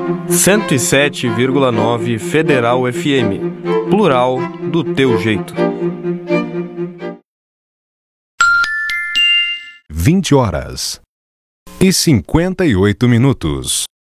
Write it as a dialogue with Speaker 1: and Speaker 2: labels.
Speaker 1: 107,9 Federal FM. Plural do teu jeito.
Speaker 2: 20h e 58 minutos.